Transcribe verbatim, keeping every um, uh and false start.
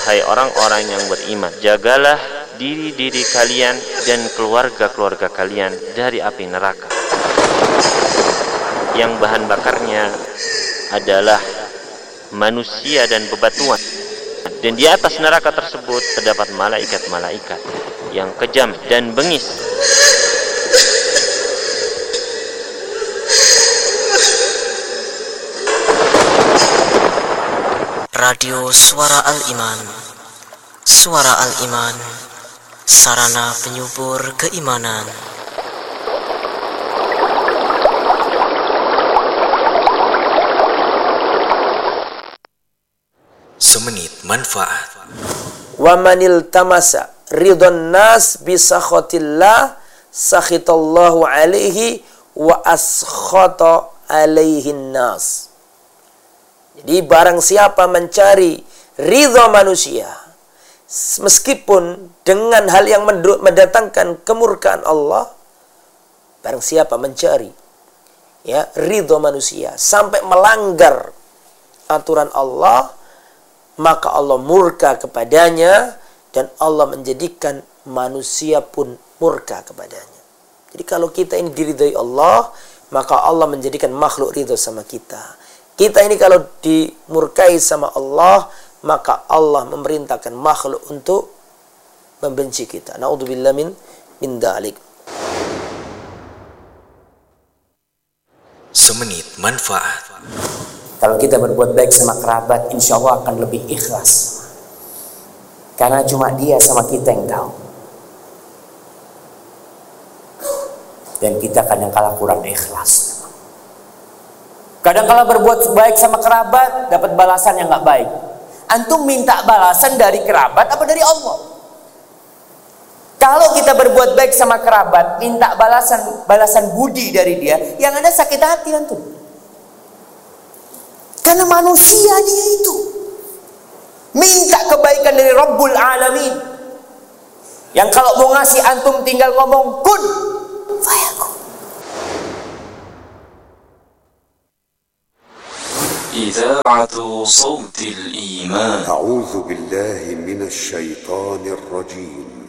wahai orang-orang yang beriman, jagalah diri-diri kalian dan keluarga-keluarga kalian dari api neraka yang bahan bakarnya adalah manusia dan bebatuan. Dan di atas neraka tersebut terdapat malaikat-malaikat yang kejam dan bengis. Radio Suara Al-Iman. Suara Al-Iman, sarana penyubur keimanan. Semenit manfaat. Wa manil tamasa ridwan nas bi sakhatillah sakhitallahu alaihi wa askhata alaihin nas. Jadi barang siapa mencari ridha manusia meskipun dengan hal yang mendatangkan kemurkaan Allah, barang siapa mencari ya ridha manusia sampai melanggar aturan Allah, maka Allah murka kepadanya dan Allah menjadikan manusia pun murka kepadanya. Jadi kalau kita ini diridhai Allah, maka Allah menjadikan makhluk ridho sama kita. Kita ini kalau dimurkai sama Allah, maka Allah memerintahkan makhluk untuk membenci kita. Na'udzubillah min min dzalik. Semenit manfaat. Kalau kita berbuat baik sama kerabat, insya Allah akan lebih ikhlas. Karena cuma dia sama kita yang tahu. Dan kita kadang-kala kurang ikhlas. Kadang-kala berbuat baik sama kerabat, dapat balasan yang gak baik. Antum minta balasan dari kerabat apa dari Allah? Kalau kita berbuat baik sama kerabat, minta balasan balasan budi dari dia, yang ada sakit hati antum. Karena manusia dia itu minta kebaikan dari Rabbul Alamin, yang kalau mau ngasih antum tinggal ngomong kun fayakun. إذاعة صوت الإيمان. أعوذ بالله من الشيطان الرجيم.